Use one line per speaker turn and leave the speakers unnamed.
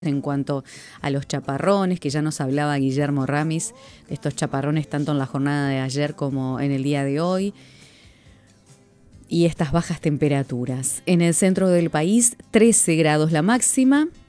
En cuanto a los chaparrones, que ya nos hablaba Guillermo Ramis, de estos chaparrones tanto en la jornada de ayer como en el día de hoy, y estas bajas temperaturas. En el centro del país, 13 grados la máxima,